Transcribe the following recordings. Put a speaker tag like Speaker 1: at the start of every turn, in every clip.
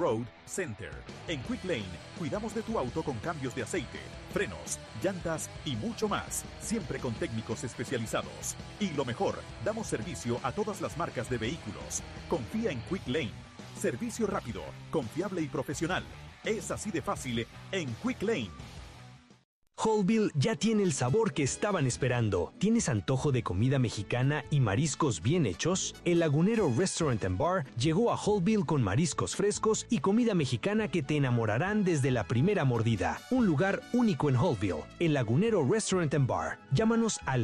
Speaker 1: Road Center. En Quick Lane, cuidamos de tu auto con cambios de aceite, frenos, llantas y mucho más, siempre con técnicos especializados. Y lo mejor, damos servicio a todas las marcas de vehículos. Confía en Quick Lane. Servicio rápido, confiable y profesional. Es así de fácil en Quick Lane.
Speaker 2: Holtville ya tiene el sabor que estaban esperando. ¿Tienes antojo de comida mexicana y mariscos bien hechos? El Lagunero Restaurant and Bar llegó a Holtville con mariscos frescos y comida mexicana que te enamorarán desde la primera mordida. Un lugar único en Holtville. El Lagunero Restaurant and Bar. Llámanos al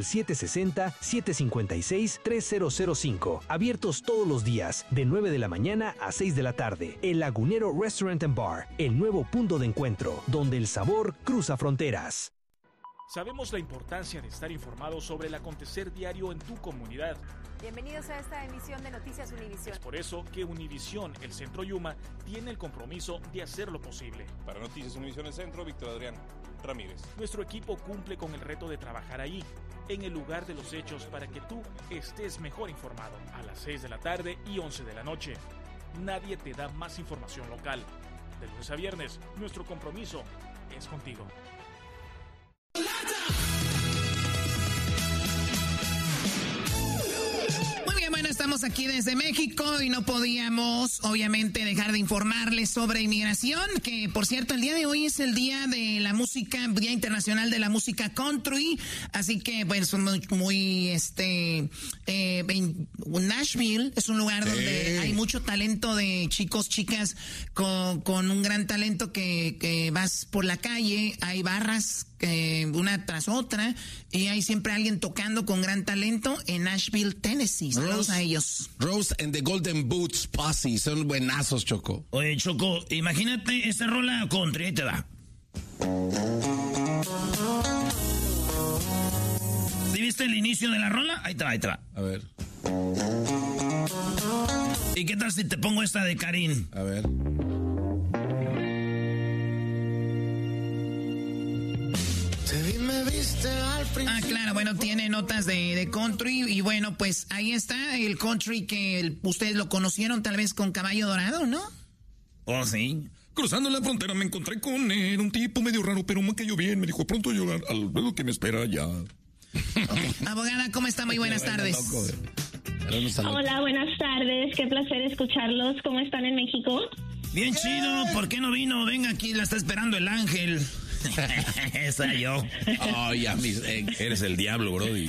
Speaker 2: 760-756-3005. Abiertos todos los días, de 9 de la mañana a 6 de la tarde. El Lagunero Restaurant and Bar. El nuevo punto de encuentro, donde el sabor cruza fronteras.
Speaker 3: Sabemos la importancia de estar informados sobre el acontecer diario en tu comunidad.
Speaker 4: Bienvenidos a esta emisión de Noticias Univisión.
Speaker 3: Es por eso que Univisión, el Centro Yuma, tiene el compromiso de hacerlo posible.
Speaker 5: Para Noticias Univisión el Centro, Víctor Adrián Ramírez.
Speaker 3: Nuestro equipo cumple con el reto de trabajar ahí, en el lugar de los hechos, para que tú estés mejor informado. A las 6 de la tarde y 11 de la noche. Nadie te da más información local. De lunes a viernes, nuestro compromiso es contigo.
Speaker 6: Muy bien, bueno, estamos aquí desde México y no podíamos, obviamente, dejar de informarles sobre inmigración, que, por cierto, el día de hoy es el día de la música, Día Internacional de la Música Country, así que, pues, son Nashville es un lugar donde hay mucho talento de chicos, chicas, con un gran talento que vas por la calle, hay barras una tras otra, y hay siempre alguien tocando con gran talento en Nashville, Tennessee. Saludos a ellos.
Speaker 7: Rose and the Golden Boots Posse, son buenazos, Choco.
Speaker 8: Oye, Choco, imagínate esta rola country, ahí te va. ¿Sí viste el inicio de la rola? Ahí te va, ahí te va.
Speaker 7: A ver.
Speaker 8: ¿Y qué tal si te pongo esta de Karin?
Speaker 7: A ver.
Speaker 6: Ah, claro, bueno, tiene notas de country y bueno, pues ahí está el country que ustedes lo conocieron tal vez con Caballo Dorado, ¿no?
Speaker 8: Oh, sí.
Speaker 9: Cruzando la frontera me encontré con él, un tipo medio raro, pero me cayó bien. Me dijo, pronto llegar al lo que me espera ya.
Speaker 6: Okay. Abogada, ¿cómo está? Muy buenas tardes.
Speaker 10: Hola, buenas tardes. Qué placer escucharlos. ¿Cómo están en México?
Speaker 8: Bien chido. ¿Por qué no vino? Venga, aquí la está esperando el ángel. Esa yo.
Speaker 7: Ay,
Speaker 8: eres el diablo, brody.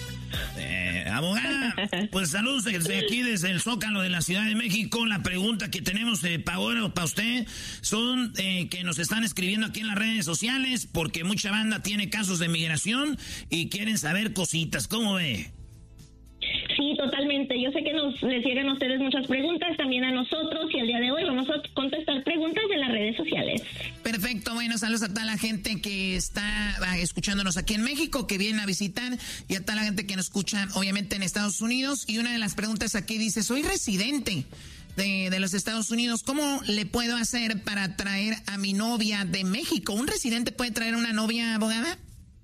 Speaker 8: Abogada, pues saludos desde aquí, desde el Zócalo de la Ciudad de México. La pregunta que tenemos para usted son que nos están escribiendo aquí en las redes sociales, porque mucha banda tiene casos de migración y quieren saber cositas. ¿Cómo ve?
Speaker 10: Sí, totalmente. Yo sé que les llegan a ustedes muchas preguntas, también a nosotros, y el día de hoy vamos a contestar preguntas de las redes sociales.
Speaker 6: Perfecto, bueno, saludos a toda la gente que está escuchándonos aquí en México, que viene a visitar, y a toda la gente que nos escucha, obviamente, en Estados Unidos. Y una de las preguntas aquí dice, soy residente de los Estados Unidos, ¿cómo le puedo hacer para traer a mi novia de México? ¿Un residente puede traer una novia, abogada?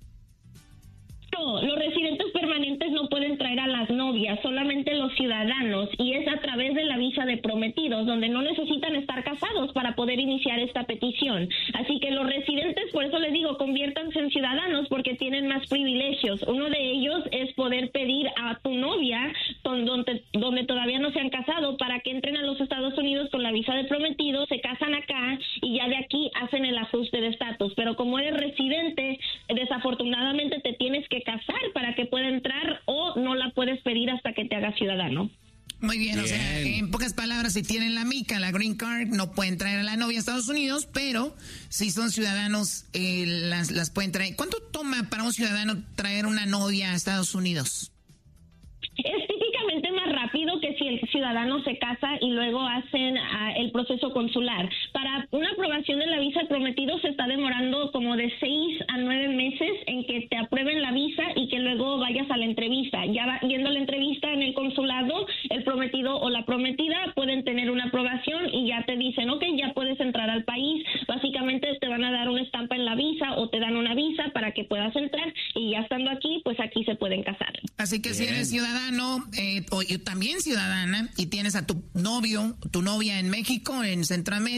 Speaker 10: No, los residentes permanentes no pueden traer a las novias, solamente los ciudadanos, y es a través de la visa de prometidos, donde no necesitan estar casados para poder iniciar esta petición. Así que los residentes, por eso les digo, conviértanse en ciudadanos porque tienen más privilegios. Uno de ellos es poder pedir a tu novia, donde todavía no se han casado, para que entren a los Estados Unidos con la visa de prometidos, se casan acá y ya de aquí hacen el ajuste de estatus. Pero como eres residente, desafortunadamente te tienes que casar para que pueda entrar, o no la puedes pedir hasta que te hagas ciudadano.
Speaker 6: Muy bien, o sea, en pocas palabras, si tienen la mica, la green card, no pueden traer a la novia a Estados Unidos, pero si son ciudadanos, las pueden traer. ¿Cuánto toma para un ciudadano traer una novia a Estados Unidos?
Speaker 10: Es típicamente más rápido que si el ciudadano se casa y luego hacen el proceso consular. Para una aprobación de la visa de prometido se está demorando como de 6 a 9 meses en que te aprueben la visa y que luego vayas a la entrevista. Ya yendo a la entrevista en el consulado, el prometido o la prometida pueden tener una aprobación y ya te dicen, ok, ya puedes entrar al país. Básicamente te van a dar una estampa en la visa o te dan una visa para que puedas entrar, y ya estando aquí, pues aquí se pueden casar.
Speaker 6: Así que si eres ciudadano o también ciudadana y tienes a tu novio, tu novia en México, en Centroamérica,